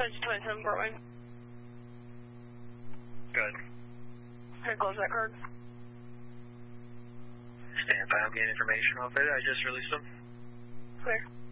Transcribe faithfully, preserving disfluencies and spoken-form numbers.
twenty-seven Fort Wayne. Good. Can I close that card? Stand by, I'm getting information off it. I just released them. Clear.